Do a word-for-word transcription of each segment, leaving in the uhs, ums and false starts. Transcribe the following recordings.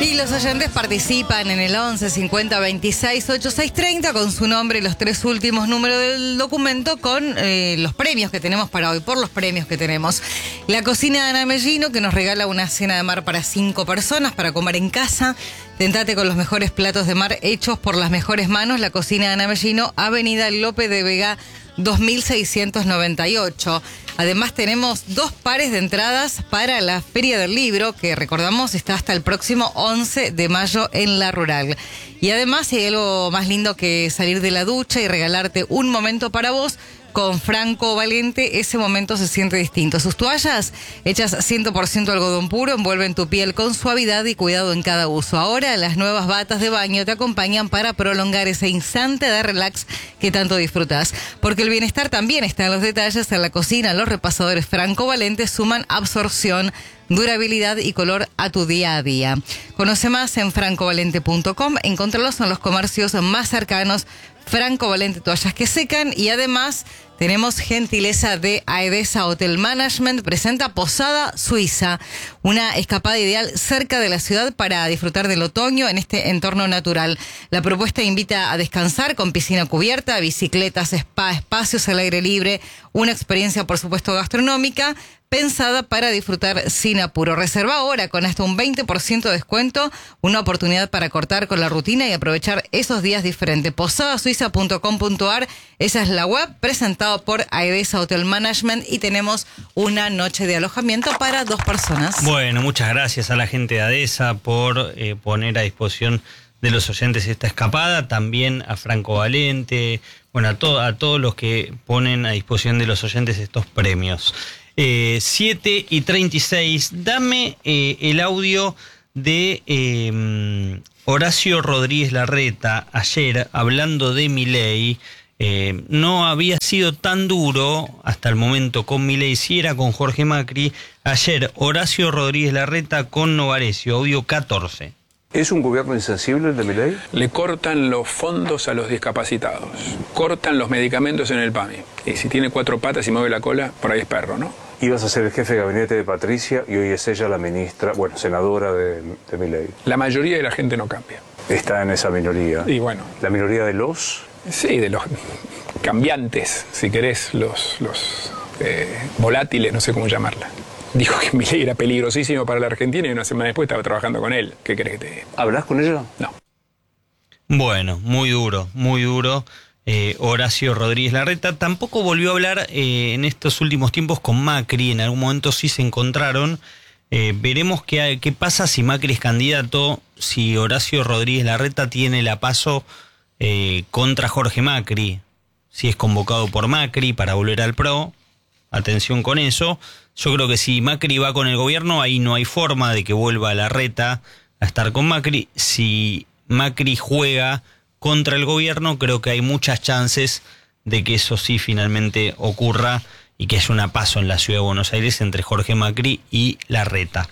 Y los oyentes participan en el once cincuenta veintiséis ochenta y seis treinta con su nombre y los tres últimos números del documento con eh, los premios que tenemos para hoy, por los premios que tenemos. La cocina de Ana Mellino, que nos regala una cena de mar para cinco personas para comer en casa. Tentate con los mejores platos de mar hechos por las mejores manos. La cocina de Ana Mellino, Avenida Lope de Vega dos mil seiscientos noventa y ocho. Además tenemos dos pares de entradas para la Feria del Libro, que recordamos está hasta el próximo once de mayo en La Rural. Y además hay algo más lindo que salir de la ducha y regalarte un momento para vos. Con Franco Valente, ese momento se siente distinto. Sus toallas, hechas cien por ciento algodón puro, envuelven tu piel con suavidad y cuidado en cada uso. Ahora, las nuevas batas de baño te acompañan para prolongar ese instante de relax que tanto disfrutás. Porque el bienestar también está en los detalles. En la cocina, los repasadores Franco Valente suman absorción, durabilidad y color a tu día a día. Conoce más en franco valente punto com. Encontralos en los comercios más cercanos. Franco Valente, toallas que secan. Y además tenemos gentileza de Aedesa Hotel Management. Presenta Posada Suiza, una escapada ideal cerca de la ciudad para disfrutar del otoño en este entorno natural. La propuesta invita a descansar con piscina cubierta, bicicletas, spa, espacios al aire libre, una experiencia por supuesto gastronómica pensada para disfrutar sin apuro. Reserva ahora con hasta un veinte por ciento de descuento, una oportunidad para cortar con la rutina y aprovechar esos días diferentes. posada suiza punto com punto a r, esa es la web, presentado por Aedesa Hotel Management, y tenemos una noche de alojamiento para dos personas. Bueno, muchas gracias a la gente de Aedesa por eh, poner a disposición de los oyentes esta escapada, también a Franco Valente, bueno, a, to- a todos los que ponen a disposición de los oyentes estos premios. Eh, siete y treinta y seis, dame eh, el audio de eh, Horacio Rodríguez Larreta ayer hablando de Milei. Eh, no había sido tan duro hasta el momento con Milei, si era con Jorge Macri. Ayer Horacio Rodríguez Larreta con Novarecio, audio catorce. ¿Es un gobierno insensible el de Milei? Le cortan los fondos a los discapacitados, cortan los medicamentos en el PAMI. Y si tiene cuatro patas y mueve la cola, por ahí es perro, ¿no? Ibas a ser el jefe de gabinete de Patricia y hoy es ella la ministra, bueno, senadora de, de Milei. La mayoría de la gente no cambia. Está en esa minoría. Y bueno. ¿La minoría de los? Sí, de los cambiantes, si querés, los, los eh, volátiles, no sé cómo llamarla. Dijo que Milei era peligrosísimo para la Argentina y una semana después estaba trabajando con él. ¿Qué crees que te diga? ¿Hablas con ella? No. Bueno, muy duro, muy duro. Eh, Horacio Rodríguez Larreta tampoco volvió a hablar eh, en estos últimos tiempos con Macri. En algún momento sí se encontraron. Eh, veremos qué, qué pasa si Macri es candidato, si Horacio Rodríguez Larreta tiene la paso eh, contra Jorge Macri, si es convocado por Macri para volver al P R O. Atención con eso. Yo creo que si Macri va con el gobierno, ahí no hay forma de que vuelva Larreta a estar con Macri. Si Macri juega contra el gobierno, creo que hay muchas chances de que eso sí finalmente ocurra y que haya una paso en la ciudad de Buenos Aires entre Jorge Macri y Larreta.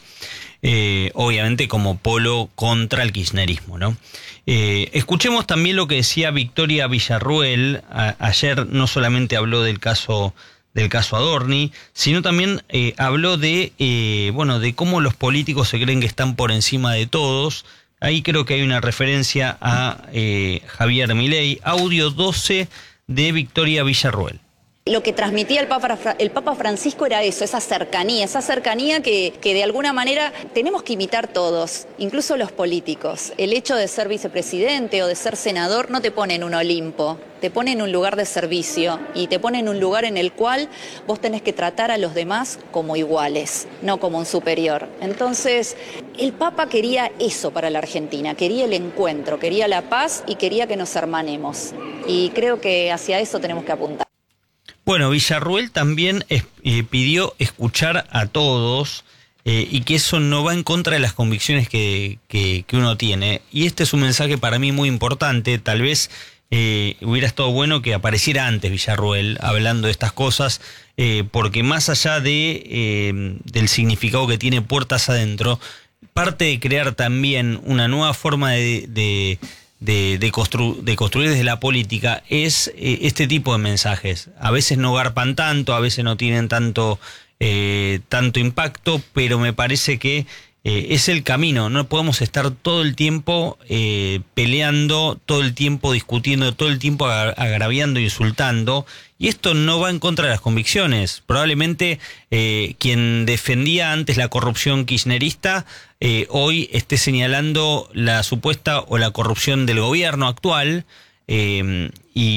Eh, obviamente como polo contra el kirchnerismo, ¿no? Eh, escuchemos también lo que decía Victoria Villarruel. A- ayer no solamente habló del caso del caso Adorni, sino también eh, habló de eh, bueno de cómo los políticos se creen que están por encima de todos. Ahí creo que hay una referencia a eh, Javier Milei. Audio doce de Victoria Villarruel. Lo que transmitía el Papa, el Papa Francisco era eso, esa cercanía, esa cercanía que, que de alguna manera tenemos que imitar todos, incluso los políticos. El hecho de ser vicepresidente o de ser senador no te pone en un Olimpo, te pone en un lugar de servicio y te pone en un lugar en el cual vos tenés que tratar a los demás como iguales, no como un superior. Entonces, el Papa quería eso para la Argentina, quería el encuentro, quería la paz y quería que nos hermanemos. Y creo que hacia eso tenemos que apuntar. Bueno, Villarruel también es, eh, pidió escuchar a todos eh, y que eso no va en contra de las convicciones que, que, que uno tiene. Y este es un mensaje para mí muy importante. Tal vez eh, hubiera estado bueno que apareciera antes Villarruel hablando de estas cosas, eh, porque más allá de eh, del significado que tiene puertas adentro, parte de crear también una nueva forma de... de De, de, constru, de construir desde la política es eh, este tipo de mensajes. A veces no garpan tanto, a veces no tienen tanto, eh, tanto impacto, pero me parece que eh, es el camino. No podemos estar todo el tiempo eh, peleando, todo el tiempo discutiendo, todo el tiempo agra- agraviando, insultando. Y esto no va en contra de las convicciones. Probablemente eh, quien defendía antes la corrupción kirchnerista eh, hoy esté señalando la supuesta o la corrupción del gobierno actual. Eh,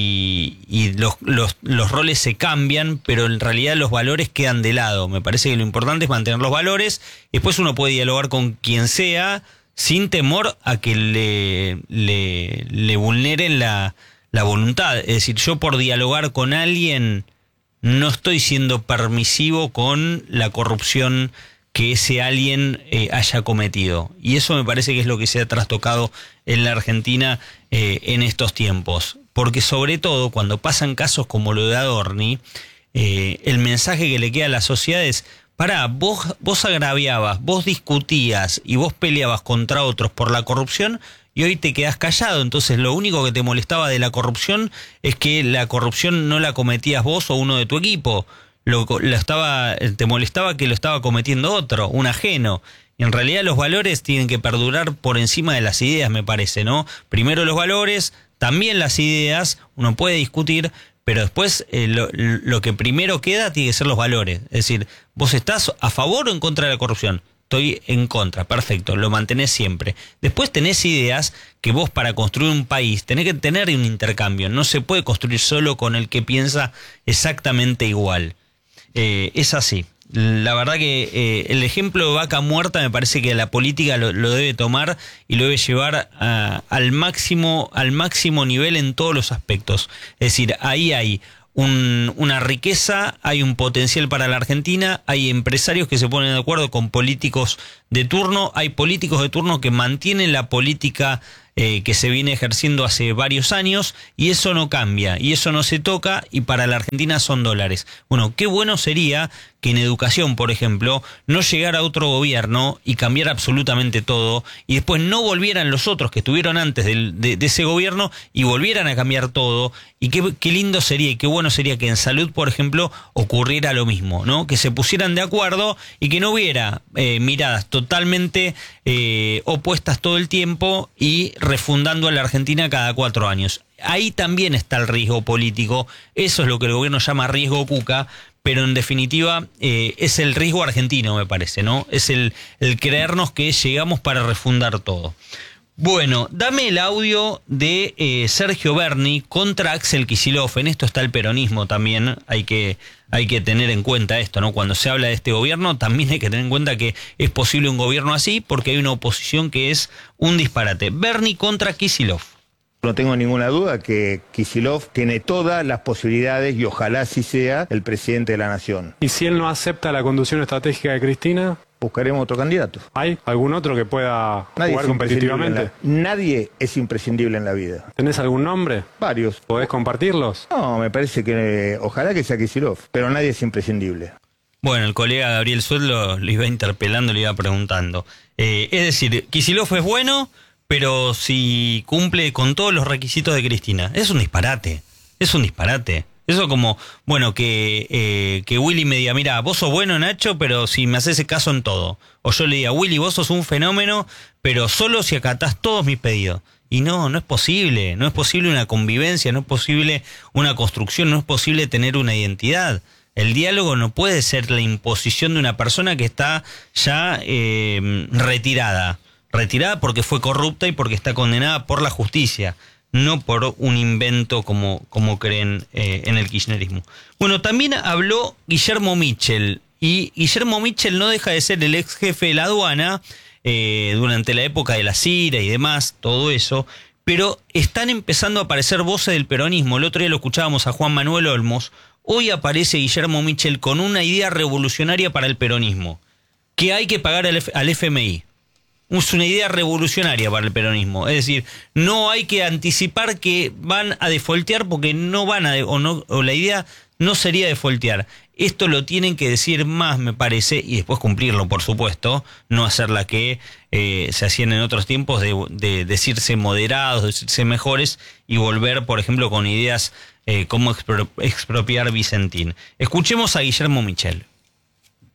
y y los, los, los roles se cambian, pero en realidad los valores quedan de lado. Me parece que lo importante es mantener los valores. Después uno puede dialogar con quien sea sin temor a que le, le, le vulneren la, la voluntad. Es decir, yo por dialogar con alguien no estoy siendo permisivo con la corrupción que ese alguien eh, haya cometido. Y eso me parece que es lo que se ha trastocado en la Argentina eh, en estos tiempos. Porque sobre todo cuando pasan casos como lo de Adorni, eh, el mensaje que le queda a la sociedad es: pará, vos, vos agraviabas, vos discutías y vos peleabas contra otros por la corrupción y hoy te quedás callado. Entonces lo único que te molestaba de la corrupción es que la corrupción no la cometías vos o uno de tu equipo. Lo, lo estaba, te molestaba que lo estaba cometiendo otro, un ajeno. Y en realidad los valores tienen que perdurar por encima de las ideas, me parece, ¿no? Primero los valores, también las ideas, uno puede discutir, pero después eh, lo, lo que primero queda tiene que ser los valores. Es decir, ¿vos estás a favor o en contra de la corrupción? Estoy en contra, perfecto, lo mantenés siempre. Después tenés ideas que vos para construir un país tenés que tener un intercambio. No se puede construir solo con el que piensa exactamente igual. Eh, es así. La verdad que eh, el ejemplo de Vaca Muerta me parece que la política lo, lo debe tomar y lo debe llevar a, al máximo, al máximo nivel en todos los aspectos. Es decir, ahí hay un, una riqueza, hay un potencial para la Argentina, hay empresarios que se ponen de acuerdo con políticos de turno, hay políticos de turno que mantienen la política eh, que se viene ejerciendo hace varios años, y eso no cambia, y eso no se toca, y para la Argentina son dólares. Bueno, qué bueno sería que en educación, por ejemplo, no llegara otro gobierno y cambiara absolutamente todo, y después no volvieran los otros que estuvieron antes del, de, de ese gobierno y volvieran a cambiar todo. Y qué, qué lindo sería y qué bueno sería que en salud, por ejemplo, ocurriera lo mismo, ¿no? Que se pusieran de acuerdo y que no hubiera eh, miradas totalmente eh, opuestas todo el tiempo y refundando a la Argentina cada cuatro años. Ahí también está el riesgo político, eso es lo que el gobierno llama riesgo Cuca, pero en definitiva eh, es el riesgo argentino, me parece, ¿no? Es el, el creernos que llegamos para refundar todo. Bueno, dame el audio de eh, Sergio Berni contra Axel Kicillof. En esto está el peronismo también, hay que, hay que tener en cuenta esto, ¿no? Cuando se habla de este gobierno también hay que tener en cuenta que es posible un gobierno así porque hay una oposición que es un disparate. Berni contra Kicillof. No tengo ninguna duda que Kicillof tiene todas las posibilidades y ojalá así sea el presidente de la nación. ¿Y si él no acepta la conducción estratégica de Cristina? Buscaremos otro candidato. ¿Hay algún otro que pueda Nadie jugar es competitivamente? la, nadie es imprescindible en la vida. ¿Tenés algún nombre? Varios. ¿Podés compartirlos? No, me parece que eh, ojalá que sea Kicillof, pero nadie es imprescindible. Bueno, el colega Gabriel Sued lo, lo iba interpelando, le iba preguntando. Eh, es decir, Kicillof es bueno, pero si cumple con todos los requisitos de Cristina. Es un disparate, es un disparate. Eso como, bueno, que, eh, que Willy me diga, mira, vos sos bueno, Nacho, pero si me haces caso en todo. O yo le diga, Willy, vos sos un fenómeno, pero solo si acatás todos mis pedidos. Y no, no es posible, no es posible una convivencia, no es posible una construcción, no es posible tener una identidad. El diálogo no puede ser la imposición de una persona que está ya eh, retirada. Retirada porque fue corrupta y porque está condenada por la justicia, no por un invento como, como creen eh, en el kirchnerismo. Bueno, también habló Guillermo Michel, y Guillermo Michel no deja de ser el ex jefe de la aduana eh, durante la época de la Cira y demás, todo eso, pero están empezando a aparecer voces del peronismo. El otro día lo escuchábamos a Juan Manuel Olmos, hoy aparece Guillermo Michel con una idea revolucionaria para el peronismo, que hay que pagar al, F- al F M I. Es una idea revolucionaria para el peronismo. Es decir, no hay que anticipar que van a defoltear porque no van a, de, o, no, o la idea no sería defoltear. Esto lo tienen que decir más, me parece, y después cumplirlo, por supuesto, no hacer la que eh, se hacían en otros tiempos de, de decirse moderados, decirse mejores y volver, por ejemplo, con ideas eh, como expro, expropiar Vicentín. Escuchemos a Guillermo Michel.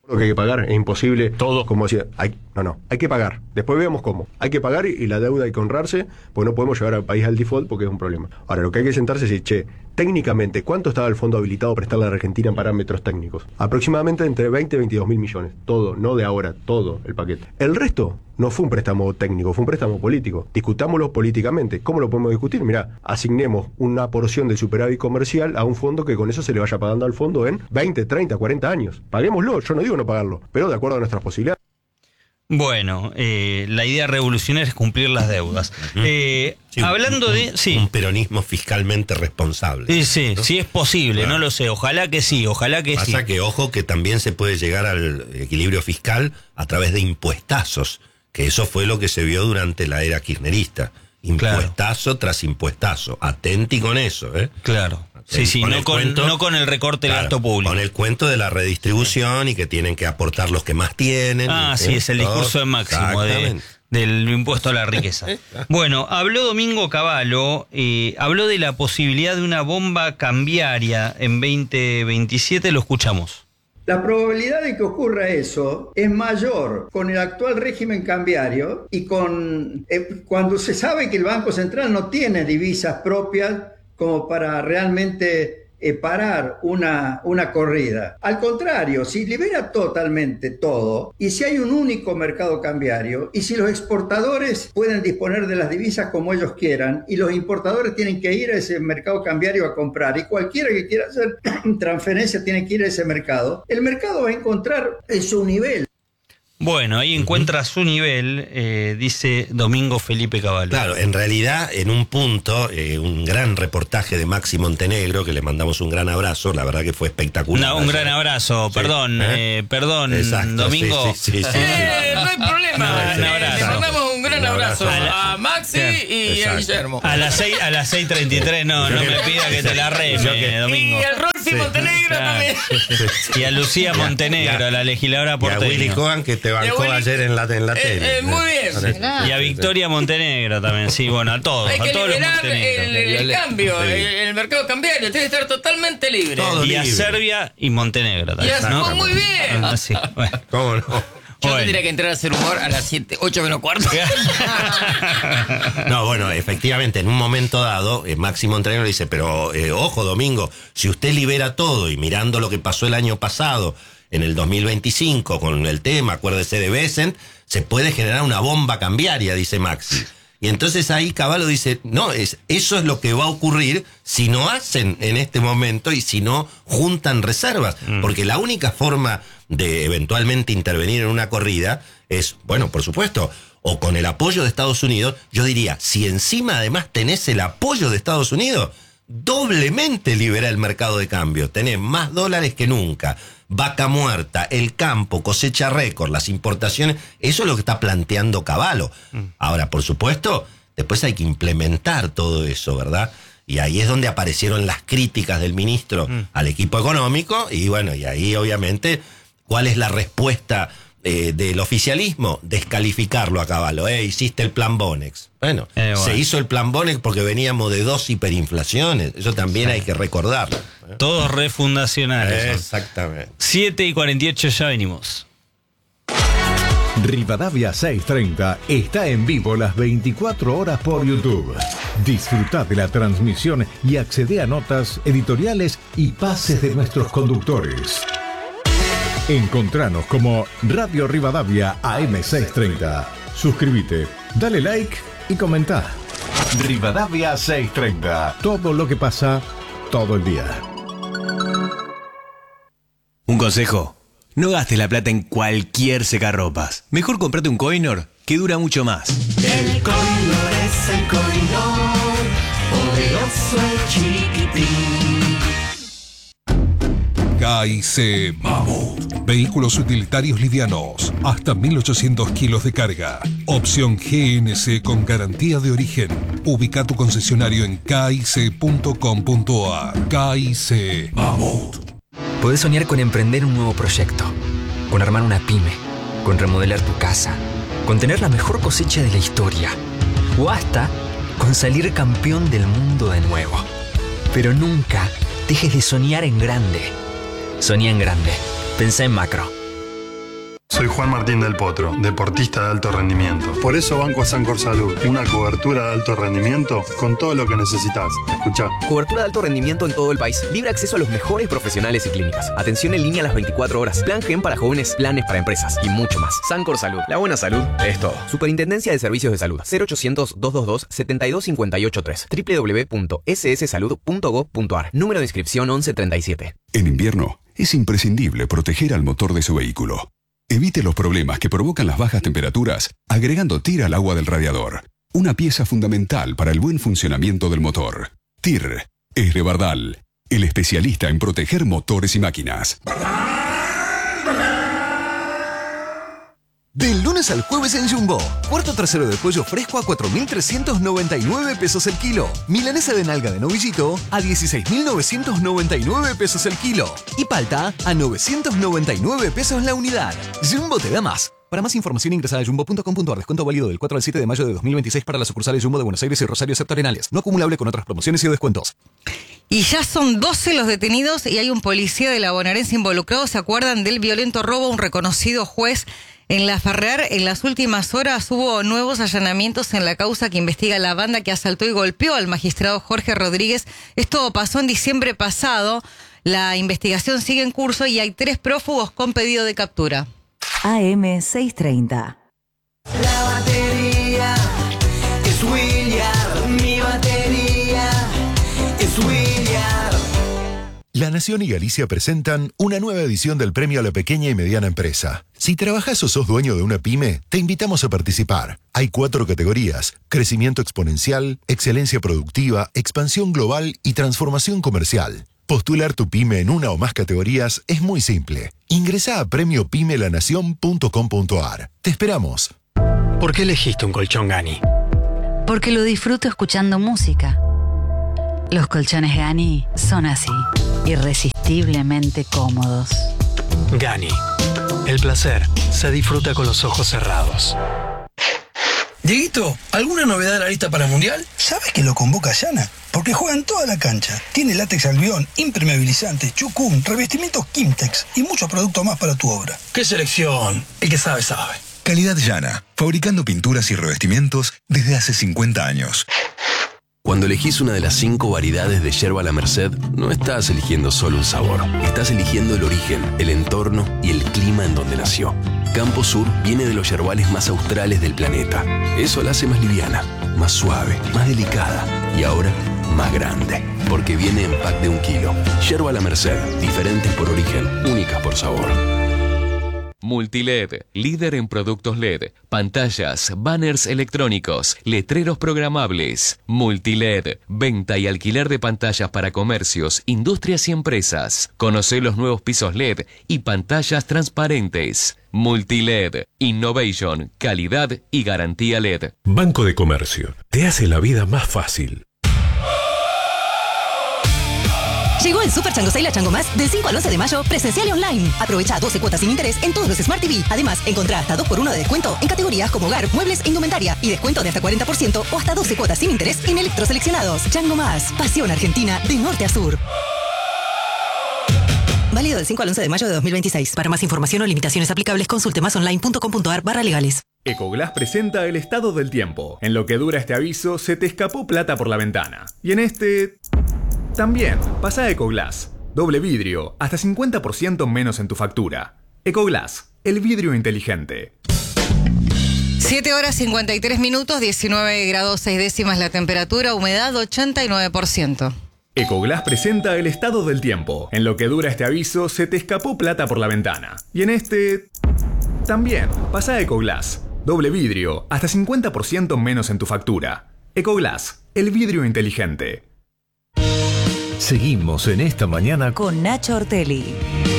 Lo que hay que pagar es imposible. Todo. Como decía, hay, no, no, hay que pagar. Después veamos cómo. Hay que pagar y, y la deuda hay que honrarse, porque no podemos llevar al país al default porque es un problema. Ahora, lo que hay que sentarse es decir, che, técnicamente, ¿cuánto estaba el fondo habilitado a prestarle a la Argentina en parámetros técnicos? Aproximadamente entre veinte y veintidós mil millones. Todo, no de ahora, todo el paquete. El resto no fue un préstamo técnico, fue un préstamo político. Discutámoslo políticamente. ¿Cómo lo podemos discutir? Mirá, asignemos una porción del superávit comercial a un fondo que con eso se le vaya pagando al fondo en veinte, treinta, cuarenta años. Paguémoslo, yo no digo no pagarlo, pero de acuerdo a nuestras posibilidades. Bueno, eh, la idea revolucionaria es cumplir las deudas. Uh-huh. eh, sí, hablando un, de... Sí. Un peronismo fiscalmente responsable. Sí, sí, ¿no? sí es posible, claro. No lo sé. Ojalá que sí, ojalá que Pasa sí. Pasa que, ojo, que también se puede llegar al equilibrio fiscal a través de impuestazos, que eso fue lo que se vio durante la era kirchnerista. Impuestazo claro. tras impuestazo. Atenti con eso, ¿eh? Claro. Sí, sí, con no, con, cuento, no con el recorte del claro, gasto público. Con el cuento de la redistribución y que tienen que aportar los que más tienen. Ah, ¿eh? sí, es el discurso de Máximo de, del impuesto a la riqueza. Bueno, habló Domingo Cavallo, eh, habló de la posibilidad de una bomba cambiaria en veinte veintisiete, lo escuchamos. La probabilidad de que ocurra eso es mayor con el actual régimen cambiario y con eh, cuando se sabe que el Banco Central no tiene divisas propias como para realmente eh, parar una, una corrida. Al contrario, si libera totalmente todo y si hay un único mercado cambiario y si los exportadores pueden disponer de las divisas como ellos quieran y los importadores tienen que ir a ese mercado cambiario a comprar y cualquiera que quiera hacer transferencia tiene que ir a ese mercado, el mercado va a encontrar en su nivel. Bueno, ahí encuentra su nivel, eh, dice Domingo Felipe Cavallo. Claro, en realidad, en un punto, eh, un gran reportaje de Maxi Montenegro, que le mandamos un gran abrazo, la verdad que fue espectacular. No, un gran abrazo, sí. perdón, ¿Eh? Eh, perdón, Exacto, Domingo. Sí, sí, sí, sí, eh, sí. No hay problema, no, le, le mandamos un gran un abrazo, abrazo a, a Maxi y Exacto. a Guillermo. A las seis, a las seis treinta y tres, no, no me pida que te la reme, Domingo. Y al Rolfi sí. Montenegro claro. también. Y a Lucía Montenegro, ya, ya. la legisladora porteña. Y a Willy Cohen, que te bancó ayer en la, en la eh, tele. Eh, muy bien. Y a Victoria Montenegro también, sí, bueno, a todos, Hay a que todos los liberar Montenegro. el, el cambio, el, el mercado cambiario, tiene que estar totalmente libre. Todo y libre. a Serbia y Montenegro también. Y a, ¿no? Muy bien. Ah, sí, bueno. ¿Cómo no? Yo bueno. tendría que entrar a hacer humor a las siete, ocho menos cuarto. No, bueno, efectivamente, en un momento dado, eh, Maxi Montenegro le dice, pero eh, ojo, Domingo, si usted libera todo y mirando lo que pasó el año pasado, en el dos mil veinticinco, con el tema, acuérdese de Bessent, se puede generar una bomba cambiaria, dice Maxi. Y entonces ahí Cavallo dice, no, es, eso es lo que va a ocurrir si no hacen en este momento y si no juntan reservas. Mm. Porque la única forma de eventualmente intervenir en una corrida es, bueno, por supuesto, o con el apoyo de Estados Unidos. Yo diría, si encima además tenés el apoyo de Estados Unidos, doblemente libera el mercado de cambio. Tenés más dólares que nunca. Vaca muerta, el campo, cosecha récord, las importaciones, eso es lo que está planteando Cavallo. Mm. Ahora, por supuesto, después hay que implementar todo eso, ¿verdad? Y ahí es donde aparecieron las críticas del ministro mm. al equipo económico, y bueno, y ahí obviamente, ¿cuál es la respuesta eh, del oficialismo? Descalificarlo a Cavallo. Eh, hiciste el plan Bonex. Bueno, eh, bueno, se hizo el plan Bonex porque veníamos de dos hiperinflaciones, eso también sí. hay que recordarlo. Todos refundacionales. Exactamente. siete y cuarenta y ocho, ya venimos. Rivadavia seiscientos treinta está en vivo las veinticuatro horas por YouTube. Disfruta de la transmisión y accede a notas, editoriales y pases de nuestros conductores. Encontranos como Radio Rivadavia A M seiscientos treinta. Suscríbete, dale like y comenta. Rivadavia seiscientos treinta. Todo lo que pasa todo el día. Un consejo, no gastes la plata en cualquier secarropas. Mejor comprate un Coinor que dura mucho más. El Coinor es el Coinor, poderoso el chiquitín. K I C Mammoth. Vehículos utilitarios livianos, hasta mil ochocientos kilos de carga. Opción G N C con garantía de origen. Ubica tu concesionario en k i c punto com punto a r. K I C Mammoth. Podés soñar con emprender un nuevo proyecto, con armar una pyme, con remodelar tu casa, con tener la mejor cosecha de la historia, o hasta con salir campeón del mundo de nuevo. Pero nunca dejes de soñar en grande. Soñá en grande. Pensá en macro. Soy Juan Martín del Potro, deportista de alto rendimiento. Por eso banco a Sancor Salud, una cobertura de alto rendimiento con todo lo que necesitas. Escuchá. Cobertura de alto rendimiento en todo el país. Libre acceso a los mejores profesionales y clínicas. Atención en línea a las veinticuatro horas. Plan Gen para jóvenes, planes para empresas y mucho más. Sancor Salud. La buena salud es todo. Superintendencia de Servicios de Salud. cero ochocientos, doscientos veintidós, setenta y dos cincuenta y ocho tres. doble u doble u doble u punto ese ese salud punto gov punto a r. Número de inscripción once treinta y siete. En invierno es imprescindible proteger al motor de su vehículo. Evite los problemas que provocan las bajas temperaturas agregando T I R al agua del radiador. Una pieza fundamental para el buen funcionamiento del motor. T I R es de Bardal, el especialista en proteger motores y máquinas. Del lunes al jueves en Jumbo. Cuarto trasero de pollo fresco a cuatro mil trescientos noventa y nueve pesos el kilo. Milanesa de nalga de novillito a dieciséis mil novecientos noventa y nueve pesos el kilo. Y palta a novecientos noventa y nueve pesos la unidad. Jumbo te da más. Para más información ingresa a jumbo punto com punto a r. Descuento válido del cuatro al siete de mayo de dos mil veintiséis para las sucursales Jumbo de Buenos Aires y Rosario excepto Arenales. No acumulable con otras promociones y descuentos. Y ya son doce los detenidos y hay un policía de la bonaerense involucrado. ¿Se acuerdan del violento robo? Un reconocido juez en La Ferrer. En las últimas horas hubo nuevos allanamientos en la causa que investiga la banda que asaltó y golpeó al magistrado Jorge Rodríguez. Esto pasó en diciembre pasado. La investigación sigue en curso y hay tres prófugos con pedido de captura. A M seiscientos treinta. La batería es William, mi batería es William. La Nación y Galicia presentan una nueva edición del Premio a la Pequeña y Mediana Empresa. Si trabajás o sos dueño de una pyme, te invitamos a participar. Hay cuatro categorías: crecimiento exponencial, excelencia productiva, expansión global y transformación comercial. Postular tu pyme en una o más categorías es muy simple. Ingresá a premio pyme la nación punto com punto a r. Te esperamos. ¿Por qué elegiste un colchón Gani? Porque lo disfruto escuchando música. Los colchones Gani son así, irresistiblemente cómodos. Gani. El placer se disfruta con los ojos cerrados. Dieguito, ¿alguna novedad de la lista para el Mundial? ¿Sabes que lo convoca Yana? Porque juega en toda la cancha. Tiene látex albión, impermeabilizante, chucum, revestimientos Kimtex y muchos productos más para tu obra. ¡Qué selección! El que sabe, sabe. Calidad Yana, fabricando pinturas y revestimientos desde hace cincuenta años. Cuando elegís una de las cinco variedades de yerba La Merced, no estás eligiendo solo un sabor. Estás eligiendo el origen, el entorno y el clima en donde nació. Campo Sur viene de los yerbales más australes del planeta. Eso la hace más liviana, más suave, más delicada y ahora más grande. Porque viene en pack de un kilo. Yerba La Merced, diferentes por origen, únicas por sabor. Multiled, líder en productos L E D, pantallas, banners electrónicos, letreros programables. Multiled, venta y alquiler de pantallas para comercios, industrias y empresas. Conoce los nuevos pisos L E D y pantallas transparentes. Multiled, innovation, calidad y garantía L E D. Banco de Comercio, te hace la vida más fácil. Llegó el Super Chango Sale a Chango Más del cinco al once de mayo, presencial y online. Aprovecha doce cuotas sin interés en todos los Smart T V. Además, encontrá hasta dos por uno de descuento en categorías como hogar, muebles e indumentaria. Y descuento de hasta cuarenta por ciento o hasta doce cuotas sin interés en electroseleccionados. Chango Más, pasión argentina de norte a sur. Válido del cinco al once de mayo de dos mil veintiséis. Para más información o limitaciones aplicables, consulte masonline punto com punto a r barra legales. Ecoglass presenta el estado del tiempo. En lo que dura este aviso, se te escapó plata por la ventana. Y en este... también, pasa a Ecoglass. Doble vidrio, hasta cincuenta por ciento menos en tu factura. Ecoglass, el vidrio inteligente. siete horas cincuenta y tres minutos, diecinueve grados seis décimas la temperatura, humedad ochenta y nueve por ciento. Ecoglass presenta el estado del tiempo. En lo que dura este aviso, se te escapó plata por la ventana. Y en este... también, pasa a Ecoglass. Doble vidrio, hasta cincuenta por ciento menos en tu factura. Ecoglass, el vidrio inteligente. Seguimos en esta mañana con Nacho Ortelli.